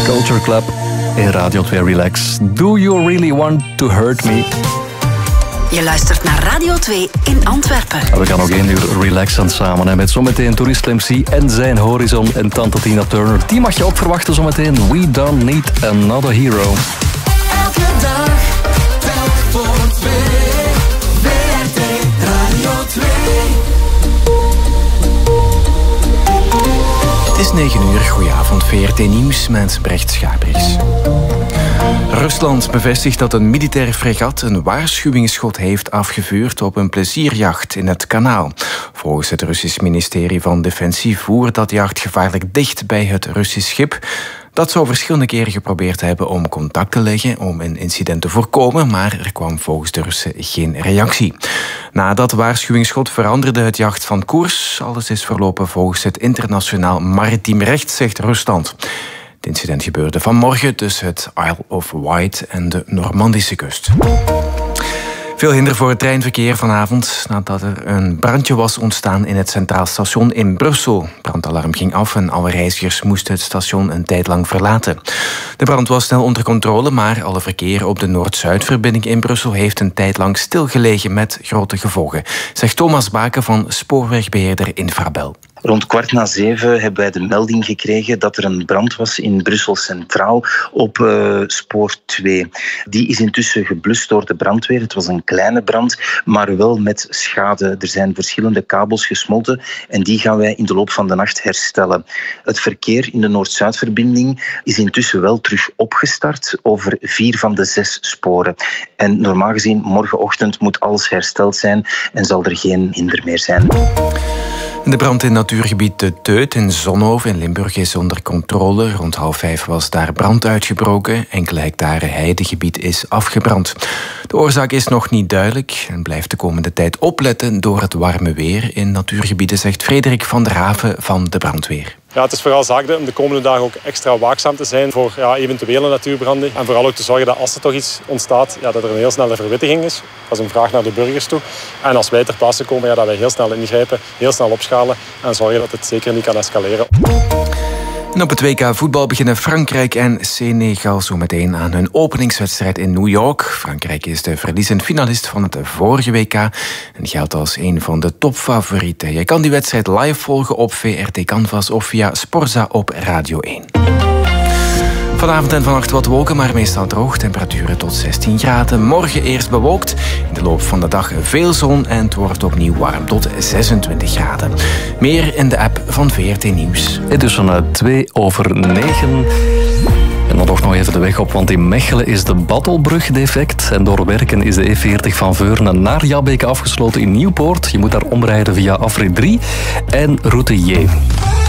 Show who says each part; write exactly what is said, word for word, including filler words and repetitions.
Speaker 1: Culture Club in Radio twee Relax. Do you really want to hurt me?
Speaker 2: Je luistert naar Radio twee in Antwerpen.
Speaker 1: We gaan nog één uur relaxen samen. Hè, met zometeen Tourist M C en zijn Horizon en Tante Tina Turner. Die mag je ook verwachten zometeen. We don't need another hero.
Speaker 3: Elke dag telt voor twee. W R T Radio twee.
Speaker 4: Het is negen uur. Goedenavond. V R T Nieuws met Brecht Schabriks. Rusland bevestigt dat een militair fregat een waarschuwingsschot heeft afgevuurd op een plezierjacht in het kanaal. Volgens het Russisch ministerie van Defensie voer dat jacht gevaarlijk dicht bij het Russisch schip. Dat zou verschillende keren geprobeerd hebben om contact te leggen om een incident te voorkomen, maar er kwam volgens de Russen geen reactie. Na dat waarschuwingsschot veranderde het jacht van koers. Alles is verlopen volgens het internationaal maritiem recht, zegt Rusland. Het incident gebeurde vanmorgen tussen het Isle of Wight en de Normandische kust. Veel hinder voor het treinverkeer vanavond nadat er een brandje was ontstaan in het Centraal Station in Brussel. Brandalarm ging af en alle reizigers moesten het station een tijd lang verlaten. De brand was snel onder controle, maar alle verkeer op de Noord-Zuidverbinding in Brussel heeft een tijd lang stilgelegen met grote gevolgen, zegt Thomas Baken van spoorwegbeheerder Infrabel.
Speaker 5: Rond kwart na zeven hebben wij de melding gekregen dat er een brand was in Brussel Centraal op uh, spoor twee. Die is intussen geblust door de brandweer. Het was een kleine brand, maar wel met schade. Er zijn verschillende kabels gesmolten en die gaan wij in de loop van de nacht herstellen. Het verkeer in de Noord-Zuidverbinding is intussen wel terug opgestart over vier van de zes sporen. En normaal gezien, morgenochtend moet alles hersteld zijn en zal er geen hinder meer zijn.
Speaker 4: De brand in natuurgebied De Teut in Zonhoven in Limburg is onder controle. Rond half vijf was daar brand uitgebroken. Enkele hectare heidegebied is afgebrand. De oorzaak is nog niet duidelijk en blijft de komende tijd opletten door het warme weer in natuurgebieden, zegt Frederik van der Haven van de brandweer.
Speaker 6: Ja, het is vooral zaak om de komende dagen ook extra waakzaam te zijn voor ja, eventuele natuurbranden. En vooral ook te zorgen dat als er toch iets ontstaat, ja, dat er een heel snelle verwittiging is. Dat is een vraag naar de burgers toe. En als wij ter plaatse komen, ja, dat wij heel snel ingrijpen, heel snel opschalen en zorgen dat het zeker niet kan escaleren.
Speaker 4: En op het W K voetbal beginnen Frankrijk en Senegal zo meteen aan hun openingswedstrijd in New York. Frankrijk is de verliezend finalist van het vorige W K en geldt als een van de topfavorieten. Je kan die wedstrijd live volgen op V R T Canvas of via Sporza op Radio één. Vanavond en vannacht wat wolken, maar meestal droog. Temperaturen tot zestien graden. Morgen eerst bewolkt. In de loop van de dag veel zon en het wordt opnieuw warm tot zesentwintig graden. Meer in de app van V R T Nieuws.
Speaker 1: Het is zo'n twee over negen. En dan toch nog even de weg op, want in Mechelen is de Battelbrug defect. En door werken is de E veertig van Veurne naar Jabbeke afgesloten in Nieuwpoort. Je moet daar omrijden via afrit drie en route J.